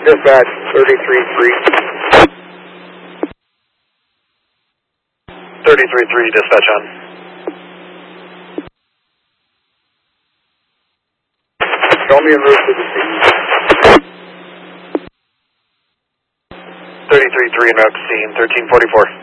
Dispatch, 33-3. 33-3, dispatch on. Show me en route to the scene. 33-3 en route to scene, 1344.